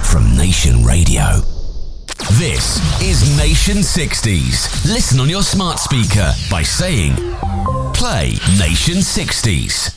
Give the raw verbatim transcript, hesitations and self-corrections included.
from Nation Radio. This is Nation sixties. Listen on your smart speaker by saying, play Nation sixties.